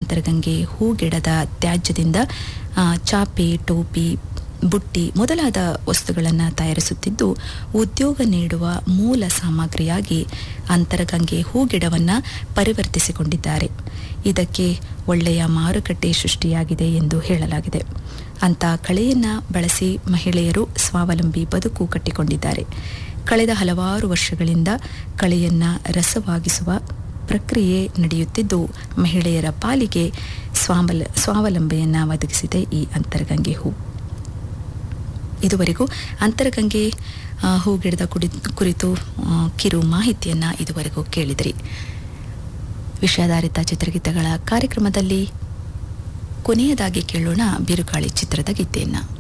ಅಂತರಗಂಗೆ ಹೂಗಿಡದ ತ್ಯಾಜ್ಯದಿಂದ ಚಾಪೆ, ಟೋಪಿ, ಬುಟ್ಟಿ ಮೊದಲಾದ ವಸ್ತುಗಳನ್ನು ತಯಾರಿಸುತ್ತಿದ್ದು ಉದ್ಯೋಗ ನೀಡುವ ಮೂಲ ಸಾಮಗ್ರಿಯಾಗಿ ಅಂತರಗಂಗೆ ಹೂಗಿಡವನ್ನು ಪರಿವರ್ತಿಸಿಕೊಂಡಿದ್ದಾರೆ. ಇದಕ್ಕೆ ಒಳ್ಳೆಯ ಮಾರುಕಟ್ಟೆ ಸೃಷ್ಟಿಯಾಗಿದೆ ಎಂದು ಹೇಳಲಾಗಿದೆ. ಅಂಥ ಕಳೆಯನ್ನು ಬಳಸಿ ಮಹಿಳೆಯರು ಸ್ವಾವಲಂಬಿ ಬದುಕು ಕಟ್ಟಿಕೊಂಡಿದ್ದಾರೆ. ಕಳೆದ ಹಲವಾರು ವರ್ಷಗಳಿಂದ ಕಳೆಯನ್ನು ರಸವಾಗಿಸುವ ಪ್ರಕ್ರಿಯೆ ನಡೆಯುತ್ತಿದ್ದು ಮಹಿಳೆಯರ ಪಾಲಿಗೆ ಸ್ವಾವಲಂಬೆಯನ್ನು ಒದಗಿಸಿದೆ ಈ ಅಂತರಗಂಗೆ ಹೂ. ಇದುವರೆಗೂ ಅಂತರಗಂಗೆ ಹೂಗಿಡದ ಕುರಿತು ಕಿರು ಮಾಹಿತಿಯನ್ನು ಇದುವರೆಗೂ ಕೇಳಿದಿರಿ. ವಿಷಯಾಧಾರಿತ ಚಿತ್ರಗೀತೆಗಳ ಕಾರ್ಯಕ್ರಮದಲ್ಲಿ ಕೊನೆಯದಾಗಿ ಕೇಳೋಣ ಬಿರುಗಾಳಿ ಚಿತ್ರದ ಗೀತೆಯನ್ನು.